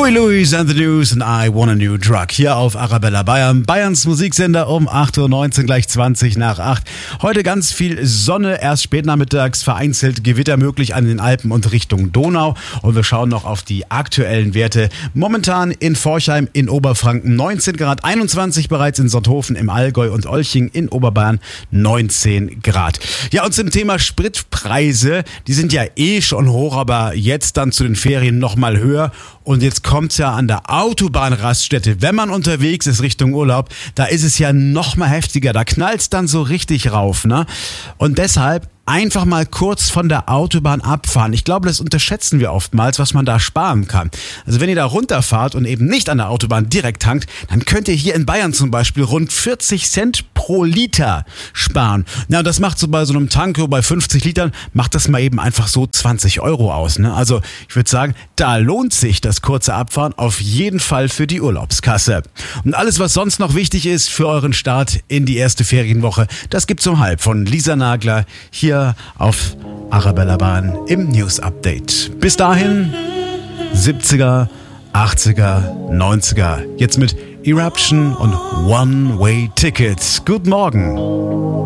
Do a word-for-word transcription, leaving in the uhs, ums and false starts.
Huey Lewis and the News and I Want a New Drug hier auf Arabella Bayern, Bayerns Musiksender um acht Uhr neunzehn, gleich zwanzig nach acht. Heute ganz viel Sonne, erst spät nachmittags, vereinzelt Gewitter möglich an den Alpen und Richtung Donau. Und wir schauen noch auf die aktuellen Werte. Momentan in Forchheim in Oberfranken neunzehn Grad, einundzwanzig bereits in Sonthofen im Allgäu und Olching in Oberbayern neunzehn Grad. Ja, und zum Thema Spritpreise, die sind ja eh schon hoch, aber jetzt dann zu den Ferien nochmal höher. Und jetzt kommt's ja an der Autobahnraststätte, wenn man unterwegs ist Richtung Urlaub, da ist es ja noch mal heftiger, da knallt's dann so richtig rauf, ne? Und deshalb einfach mal kurz von der Autobahn abfahren. Ich glaube, das unterschätzen wir oftmals, was man da sparen kann. Also wenn ihr da runterfahrt und eben nicht an der Autobahn direkt tankt, dann könnt ihr hier in Bayern zum Beispiel rund vierzig Cent pro Liter sparen. Na, und das macht so bei so einem Tanko bei fünfzig Litern, macht das mal eben einfach so zwanzig Euro aus, ne? Also ich würde sagen, da lohnt sich das kurze Abfahren auf jeden Fall für die Urlaubskasse. Und alles, was sonst noch wichtig ist für euren Start in die erste Ferienwoche, das gibt's um halb von Lisa Nagler hier auf Arabella Bahn im News Update. Bis dahin siebziger, achtziger, neunziger. Jetzt mit Eruption und One-Way Tickets. Guten Morgen.